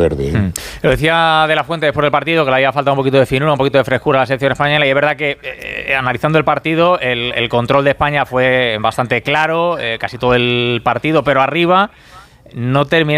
verde. Lo decía De la Fuente después del partido, que le había faltado un poquito de finura, un poquito de frescura a la selección española, y es verdad que analizando el partido, el control de España fue bastante claro, casi todo el partido, pero arriba no terminó